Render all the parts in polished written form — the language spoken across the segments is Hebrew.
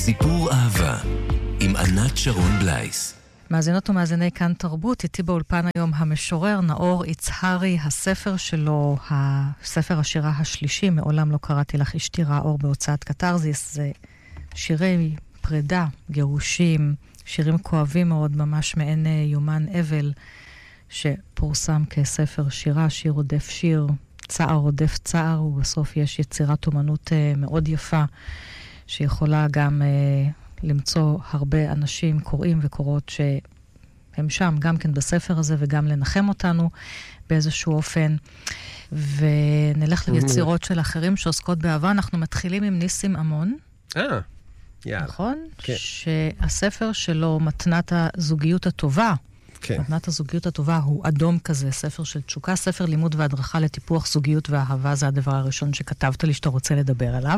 סיפור אהבה עם ענת שרון בלייס. מאזינות ומאזיני כאן תרבות, איתי באולפן היום המשורר נאור יצהרי, הספר שלו, הספר השירה השלישי, מעולם לא קראתי לך אשתי רע אור בהוצאת קטרזיס, זה שירי פרידה, גירושים, שירים כואבים מאוד, ממש מעין יומן אבל, שפורסם כספר שירה, שיר רודף שיר, צער רודף צער, ובסוף יש יצירת אומנות מאוד יפה, שיכולה גם למצוא הרבה אנשים קוראים וקוראות שהם שם, גם כן בספר הזה, וגם לנחם אותנו באיזשהו אופן. ונלך ליצירות של אחרים שעוסקות באהבה. אנחנו מתחילים עם ניסים אמון. יאללה. נכון? כן. שהספר שלו, מתנת הזוגיות הטובה, כן. מתנת הזוגיות הטובה הוא אדום כזה, ספר של תשוקה, ספר לימוד והדרכה לטיפוח זוגיות ואהבה, זה הדבר הראשון שכתבת לי שאתה רוצה לדבר עליו.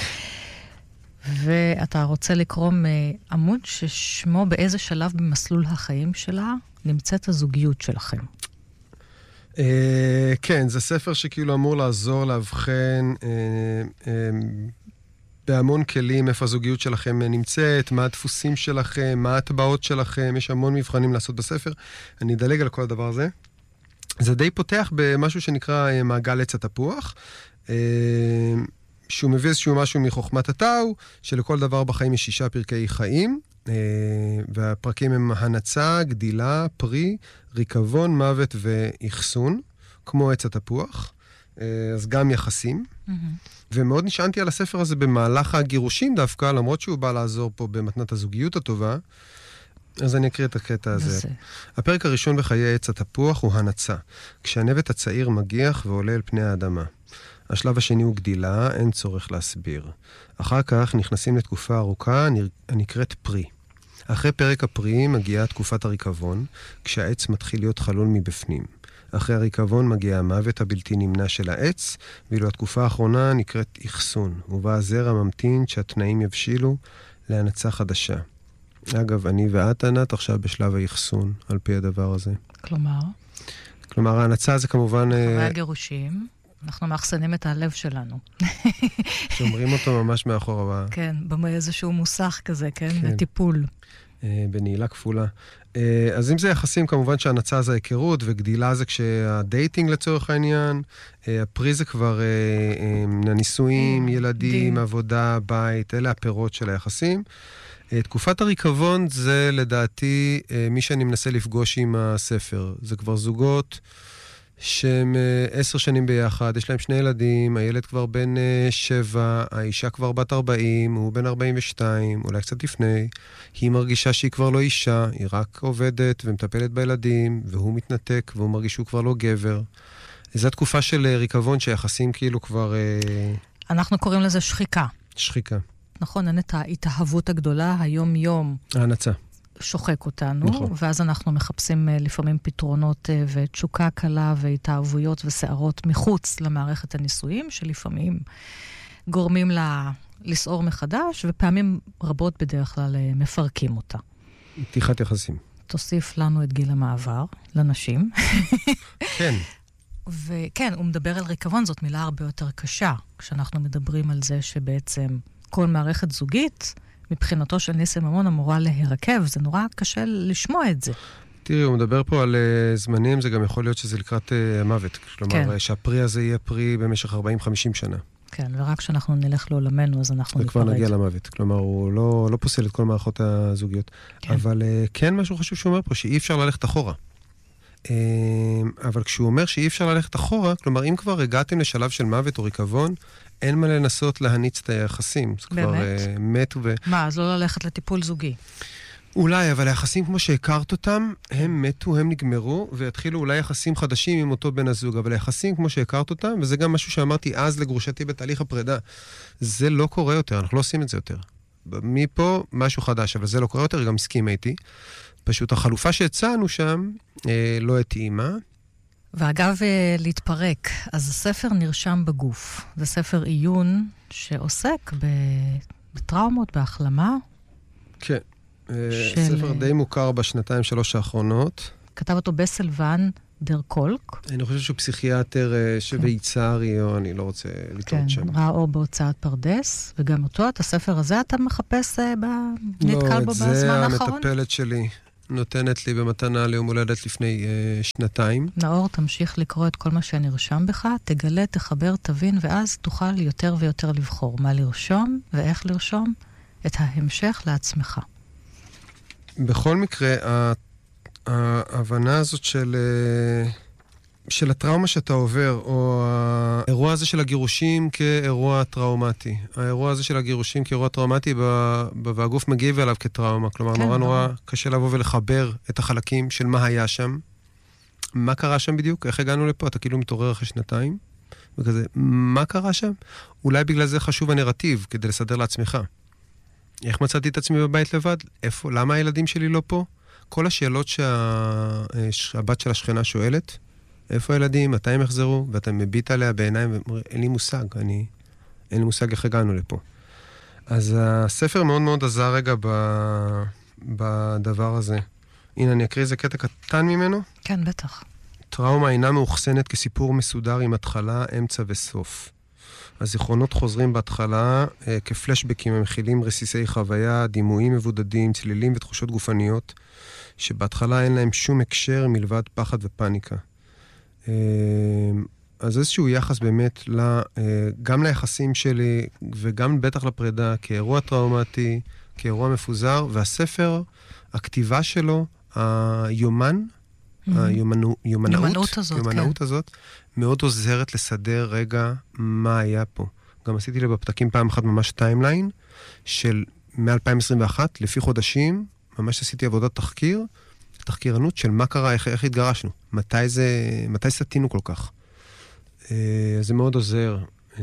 ואתה רוצה לקרוא מעמוד ששמו באיזה שלב במסלול החיים שלה נמצאת הזוגיות שלכם. כן, זה ספר שכאילו אמור לעזור להבחן בהמון כלים איפה הזוגיות שלכם נמצאת, מה הדפוסים שלכם, מה הטבעות שלכם, יש המון מבחנים לעשות בספר. אני אדלג על כל הדבר הזה. זה די פותח במשהו שנקרא מעגל עץ התפוח, שהוא מביא איזשהו משהו מחוכמת הטאו, שלכל דבר בחיים יש 6 פרקי חיים, והפרקים הם הנצה, גדילה, פרי, ריקבון, מוות ואחסון, כמו עץ התפוח, אז גם יחסים. ומאוד נשענתי על הספר הזה במהלך הגירושים דווקא, למרות שהוא בא לעזור פה במתנת הזוגיות הטובה, אז אני אקריא את הקטע הזה. הפרק הראשון בחיי עץ התפוח הוא הנצה, כשהנבט הצעיר מגיח ועולה אל פני האדמה. השלב השני הוא גדילה, אין צורך להסביר. אחר כך נכנסים לתקופה ארוכה הנקראת פרי. אחרי פרק הפרי מגיעה תקופת הריקבון, כשהעץ מתחיל להיות חלול מבפנים. אחרי הריקבון מגיע המוות הבלתי נמנע של העץ, ואילו התקופה האחרונה נקראת אחסון, ובה הזרע ממתין שהתנאים יבשילו להנצה חדשה. אגב, אני ואת ענת עכשיו בשלב האחסון, על פי הדבר הזה. כלומר, ההנצה זה כמובן... אחרי הגירושים... אנחנו מאחסנים את הלב שלנו. שומרים אותו ממש מאחור. כן, באיזשהו מוסך כזה, כן? לטיפול. בנעילה כפולה. אז אם זה יחסים, כמובן שהנצה זה היכרות, וגדילה זה כשהדייטינג לצורך העניין, הפרי זה כבר נישואים, ילדים, עבודה, בית, אלה הפירות של היחסים. תקופת הריקבון זה לדעתי מי שאני מנסה לפגוש עם הספר. זה כבר זוגות שהם 10 שנים ביחד, יש להם 2 ילדים, הילד כבר בן 7, האישה כבר בת 40, הוא בן 42, אולי קצת לפני, היא מרגישה שהיא כבר לא אישה, היא רק עובדת ומטפלת בילדים, והוא מתנתק, והוא מרגיש שהוא כבר לא גבר. זו תקופה של ריקבון שיחסים כאילו כבר... אנחנו קוראים לזה שחיקה. שחיקה. נכון, אין את ההתאהבות הגדולה, היום-יום. ההנצה. שוחק אותנו, נכון. ואז אנחנו מחפשים לפעמים פתרונות ותשוקה קלה והתאהבויות וסערות מחוץ למערכת הנישואים, שלפעמים גורמים לה לסעור מחדש, ופעמים רבות בדרך כלל מפרקים אותה. פתיחת יחסים. תוסיף לנו את גיל המעבר, לנשים. כן. וכן, הוא מדבר על ריקבון, זאת מילה הרבה יותר קשה, כשאנחנו מדברים על זה שבעצם כל מערכת זוגית, מבחינתו של ניסים אמון אמורה להירקב, זה נורא קשה לשמוע את זה. תראי, הוא מדבר פה על זמנים, זה גם יכול להיות שזה לקראת המוות. כלומר, שהפרי הזה יהיה פרי במשך 40-50 שנה. כן, ורק כשאנחנו נלך לעולמנו, אז אנחנו ניפרד. וכבר נגיע למוות. כלומר, הוא לא פוסל את כל מערכות הזוגיות. כן. אבל כן משהו חשוב שהוא אומר פה, שאי אפשר ללכת אחורה. אבל כשהוא אומר שאי אפשר ללכת אחורה, כלומר, אם כבר הגעתם לשלב של מוות או ריקבון, אין מה לנסות להניץ את היחסים. זה כבר מת מה, אז לא ללכת לטיפול זוגי? אולי, אבל היחסים כמו שהכרת אותם, הם מתו, הם נגמרו, ויתחילו אולי יחסים חדשים עם אותו בן הזוג, אבל היחסים כמו שהכרת אותם, וזה גם משהו שאמרתי אז לגרושתי בתהליך הפרידה, זה לא קורה יותר, אנחנו לא עושים את זה יותר. מפה משהו חדש, אבל זה לא קורה יותר, גם הסכים איתי. פשוט החלופה שהצענו שם לא התאימה. ואגב, להתפרק, אז הספר נרשם בגוף. זה ספר עיון שעוסק בטראומות, בהחלמה. כן. ספר די מוכר בשנתיים 3 האחרונות. כתב אותו בסלוון דר קולק. אני חושב שהוא פסיכיאטר שוויצרי, או אני לא רוצה לטעות שם. כן, ראה אור בהוצאת פרדס, וגם אותו, את הספר הזה אתה מחפש, נתקל בו בזמן האחרון? לא, את זה המטפלת שלי נותנת לי במתנה ליום הולדת לפני 2 נאור, תמשיך לקרוא את כל מה שנרשם בך, תגלה, תחבר, תבין, ואז תוכל יותר ויותר לבחור מה לרשום ואיך לרשום את ההמשך לעצמך. בכל מקרה, ההבנה הזאת של הטראומה שאתה עובר, או האירוע הזה של הגירושים כאירוע טראומטי. האירוע הזה של הגירושים כאירוע טראומטי, והגוף מגיב אליו כטראומה. כלומר, כן, נורא קשה לבוא ולחבר את החלקים של מה היה שם. מה קרה שם בדיוק? איך הגענו לפה? אתה כאילו מתעורר אחרי 2 וכזה, מה קרה שם? אולי בגלל זה חשוב הנרטיב, כדי לסדר לעצמך. איך מצאתי את עצמי בבית לבד? איפה? למה הילדים שלי לא פה? כל השאלות שהבת של השכנה שואלת, איפה הילדים, מתי הם יחזרו, ואתה מביט עליה בעיניים ואומר, אין לי מושג, אין לי מושג איך הגענו לפה. אז הספר מאוד מאוד עזר רגע בדבר הזה. הנה, אני אקריא איזה קטע קטן ממנו. כן, בטח. טראומה אינה מאוחסנת כסיפור מסודר עם התחלה, אמצע וסוף. הזיכרונות חוזרים בהתחלה כפלשבקים המכילים רסיסי חוויה, דימויים מבודדים, צלילים ותחושות גופניות, שבהתחלה אין להם שום הקשר מלבד פחד ופניקה. אז איזשהו יחס באמת גם ליחסים שלי וגם בטח לפרידה כאירוע טראומטי, כאירוע מפוזר, והספר, הכתיבה שלו, היומנאות הזאת, מאוד עוזרת לסדר רגע מה היה פה. גם עשיתי לי בפתקים פעם אחת ממש טיימליין של מ-2021, לפי חודשים, ממש עשיתי עבודת תחקירנות של מה קרה, איך התגרשנו, מתי סתינו כל כך. זה מאוד עוזר.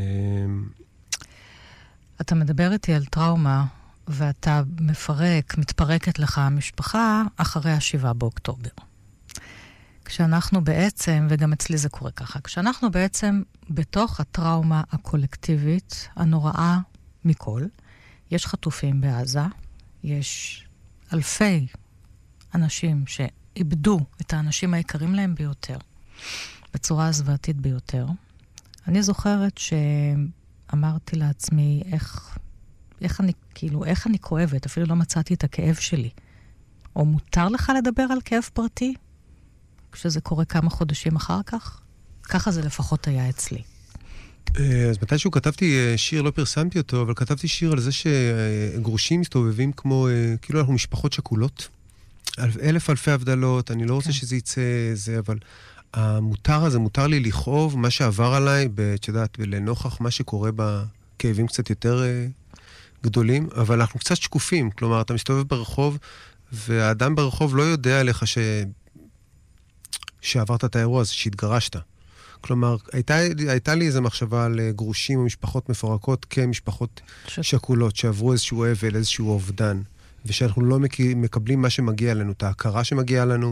אתה מדבר איתי על טראומה, ואתה מתפרקת לך המשפחה אחרי 7 באוקטובר. כשאנחנו בעצם, וגם אצלי זה קורה ככה, כשאנחנו בעצם בתוך הטראומה הקולקטיבית הנוראה מכל, יש חטופים בעזה, יש אלפי אנשים שאיבדו את האנשים היקרים להם ביותר, בצורה הזוועתית ביותר. אני זוכרת שאמרתי לעצמי איך אני כואבת, אפילו לא מצאתי את הכאב שלי. או מותר לך לדבר על כאב פרטי? כשזה קורה כמה חודשים אחר כך? ככה זה לפחות היה אצלי. אז מתישהו כתבתי שיר, לא פרסמתי אותו, אבל כתבתי שיר על זה שגרושים מסתובבים כמו, כאילו אנחנו משפחות שכולות. אלפי הבדלות, אני לא רוצה שזה יצא זה, אבל המותר הזה, מותר לי לכאוב מה שעבר עליי, שדעת, לנוכח מה שקורה בכאבים קצת יותר גדולים, אבל אנחנו קצת שקופים, כלומר, אתה מסתובב ברחוב, והאדם ברחוב לא יודע עליך שעברת את האירוע הזה, שהתגרשת. כלומר, הייתה לי איזו מחשבה על גרושים ומשפחות מפורקות כמשפחות שכולות, שעברו איזשהו אבל, איזשהו אובדן, ושאנחנו לא מקבלים מה שמגיע לנו, את ההכרה שמגיע לנו,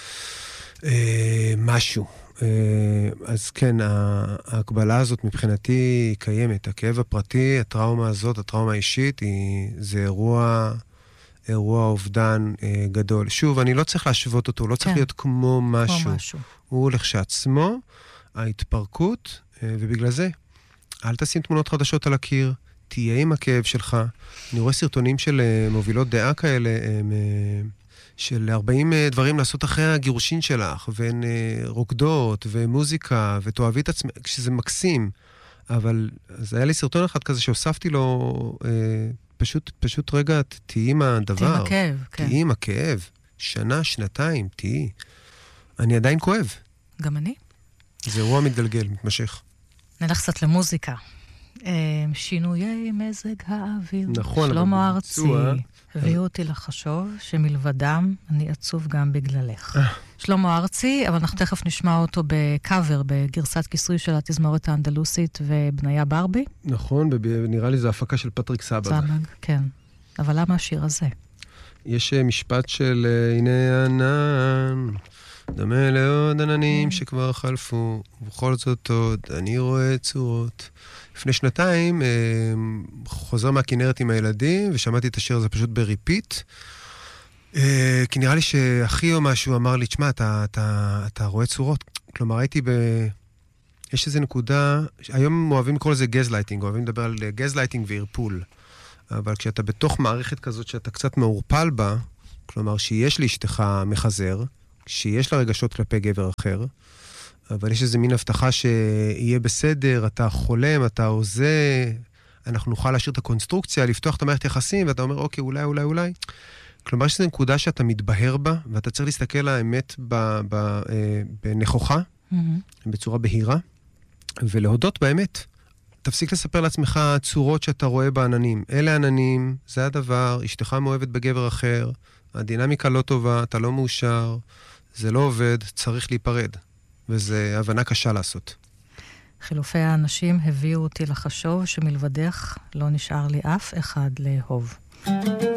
משהו. אז כן, ההקבלה הזאת מבחינתי היא קיימת. הכאב הפרטי, הטראומה הזאת, הטראומה האישית, זה אירוע אובדן גדול. שוב, אני לא צריך להשוות אותו, לא צריך להיות כמו משהו. הוא לכשעצמו, ההתפרקות, ובגלל זה, אל תשים תמונות חדשות על הקיר, תהיה עם הכאב שלך. אני רואה סרטונים של מובילות דעה כאלה, של 40 דברים לעשות אחרי הגירושין שלך, והן רוקדות, ומוזיקה, ותאהבי את עצמך, שזה מקסים. אבל זה היה לי סרטון אחד כזה שהוספתי לו, פשוט רגע, תהי עם הדבר. תהי עם הכאב, כן. תהי עם הכאב. 1, 2, תהי. אני עדיין כואב. גם אני. זה אירוע מתגלגל, מתמשך. נלך קצת למוזיקה. שינויי מזג האוויר. נכון. שלמה ארצי. הביאו אותי לחשוב שמלבדם אני עצוב גם בגללך. שלמה ארצי, אבל אנחנו תכף נשמע אותו בקאבר, בגרסת כיסוי של התזמורת האנדלוסית ובניה ברבי. נכון, נראה לי זה הפקה של פטריק סבג. כן. אבל למה השיר הזה? יש משפט של הנה ענן, דמה לעוד עננים שכבר חלפו, ובכל זאת עוד אני רואה צורות. לפני 2 חוזר מהכנרת עם הילדים, ושמעתי את השיר הזה פשוט בריפיט. כי נראה לי שאחי או משהו אמר לי, תשמע, אתה רואה צורות. כלומר, יש איזו נקודה, היום אוהבים לקרוא לזה גזלייטינג, אוהבים לדבר על גזלייטינג וערפול. אבל כשאתה בתוך מערכת כזאת שאתה קצת מעורפל בה, כלומר שיש לאשתך מחזר, שיש לה רגשות כלפי גבר אחר, אבל יש איזו מין הבטחה שיהיה בסדר, אתה חולם, אתה עוזה, אנחנו נוכל להשאיר את הקונסטרוקציה, לפתוח את המערכת יחסים, ואתה אומר, אוקיי, אולי. כלומר, יש איזו נקודה שאתה מתבהר בה, ואתה צריך להסתכל על האמת בנכוחה, בצורה בהירה, ולהודות באמת. תפסיק לספר לעצמך צורות שאתה רואה בעננים. אלה העננים, זה הדבר, אשתך מאוהבת בגבר אחר, הדינמיקה לא טובה, אתה לא מאושר, זה לא עובד, צריך להיפרד. וזו הבנה קשה לעשות. חילופי האנשים הביאו אותי לחשוב שמלבדך לא נשאר לי אף אחד לאהוב.